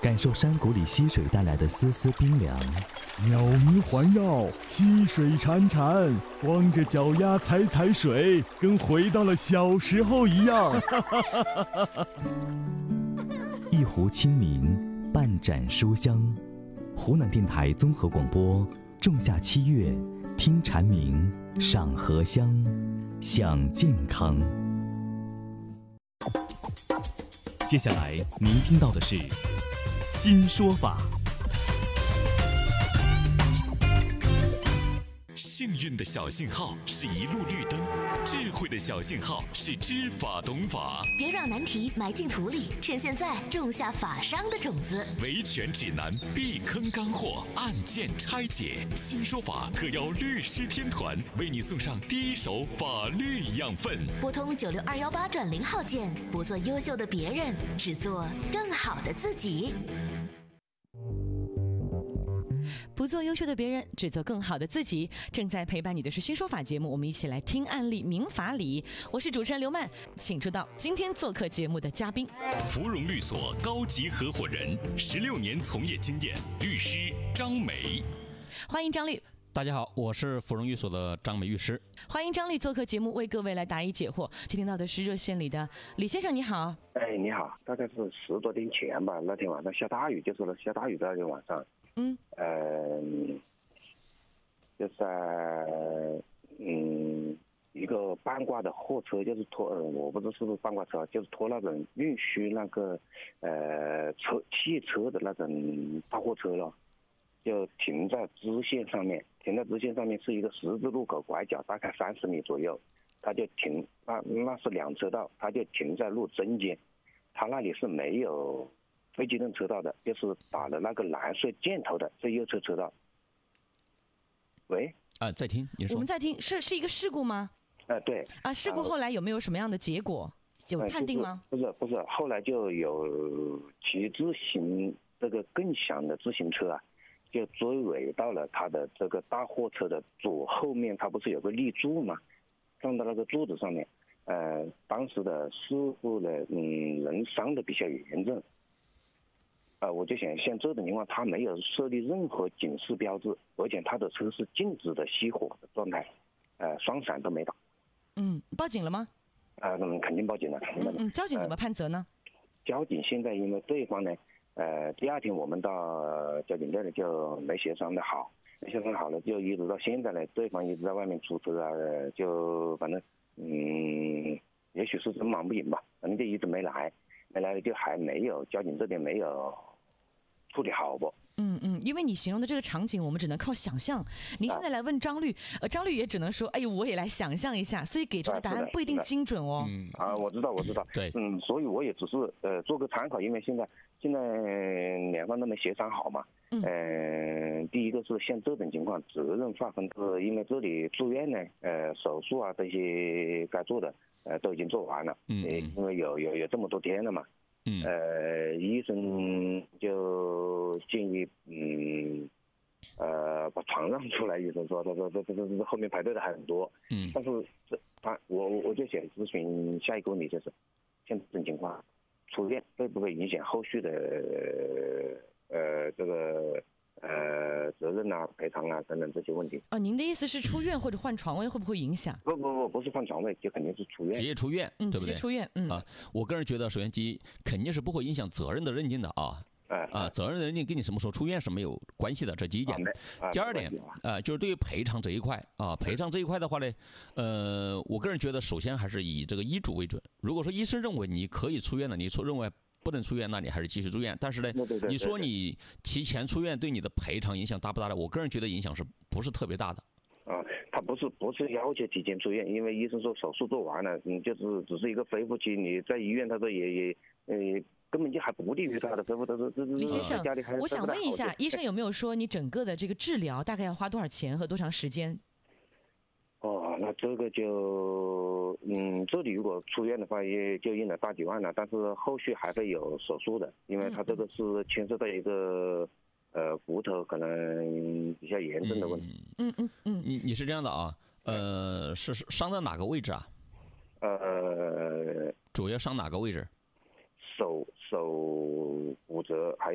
感受山谷里溪水带来的丝丝冰凉。 鸟鸣环绕，溪水潺潺，光着脚丫踩踩水，跟回到了小时候一样。 一壶清明，半盏书香。湖南电台综合广播，仲夏7月，听蝉鸣，赏荷香，享健康。接下来您听到的是新说法。 幸运的小信号是一路绿灯，智慧的小信号是知法懂法。 别让难题埋进土里，趁现在种下法商的种子。 维权指南，避坑干货，案件拆解。新说法特邀律师天团为你送上第一手法律养分。 拨通96218转0号键，不做优秀的别人，只做更好的自己。 不做优秀的别人，只做更好的自己。正在陪伴你的是新说法节目，我们一起来听案例明法理。我是主持人刘曼，请出道今天做客节目的嘉宾， 芙蓉律所高级合伙人，16年从业经验，律师张美。 欢迎张律。 大家好，我是芙蓉律所的张美律师。 欢迎张律做客节目，为各位来答疑解惑。接听到的是热线里的李先生，你好。 哎，你好，大概是10多天前吧，那天晚上下大雨，就是下大雨的那天晚上。就在一个半挂的货车，就是拖我不知道是不是半挂车，就是拖那种运输那个汽车的那种大货车了，就停在支线上面。停在支线上面是一个十字路口拐角，大概30米左右，他就停，那是2车道，他就停在路中间，他那里是没有非机动车道的，就是打了那个蓝色箭头的，是右侧车道。喂， 在听，你说。 我们在听，是一个事故吗？ 对。 事故后来有没有什么样的结果？有判定吗？ 不是，后来就有骑自行这个更响的自行车啊，就追尾到了他的这个大货车的左后面，他不是有个立柱吗？撞到那个柱子上面。当时的事故呢，人伤的比较严重。我就想像这种情况，他没有设立任何警示标志，而且他的车是静止的熄火的状态，双闪都没打。 报警了吗？ 肯定报警了。 交警怎么判责呢？ 交警现在因为对方呢，第2天我们到交警队呢就没协商的好，就一直到现在呢，对方一直在外面出车啊，就反正也许是真忙不赢吧，反正就一直没来就还没有交警这边没有处理好不？ 因为你形容的这个场景，我们只能靠想象。您现在来问张律，张律也只能说，哎呦，我也来想象一下，所以给出的答案不一定精准哦。 我知道。 对。 所以我也只是做个参考，因为现在两方都没协商好嘛。第一个是像这种情况，责任划分是因为这里住院呢，手术啊这些该做的都已经做完了。因为有这么多天了嘛。医生就建议把床让出来，医生说他说后面排队的还很多。但是我就想咨询下一个问题，就是像这种情况出院会不会影响后续的这个责任啊、赔偿啊等等这些问题？ 您的意思是出院或者换床位会不会影响？ 不是换床位，就肯定是出院， 直接出院，对不对？ 直接出院。 我个人觉得，首先第一，肯定是不会影响责任的认定的啊。责任的认定跟你什么时候出院是没有关系的，这第一点。第二点，就是对于赔偿这一块赔偿这一块的话呢，我个人觉得，首先还是以这个医嘱为准。如果说医生认为你可以出院了，你认为不能出院，那你还是继续住院。但是呢，你说你提前出院对你的赔偿影响大不大的？我个人觉得影响是不是特别大的？ 他不是要求提前出院，因为医生说手术做完了，就是只是一个恢复期，你在医院他说也根本就还不利于他的恢复。 李先生，我想问一下，医生有没有说你整个的这个治疗大概要花多少钱和多长时间？ 那这个就这里如果出院的话，也就用了大几万了，但是后续还会有手术的，因为他这个是牵涉到一个骨头可能比较严重的问题。 你是这样的啊？是伤在哪个位置啊？主要伤哪个位置？ 手骨折，还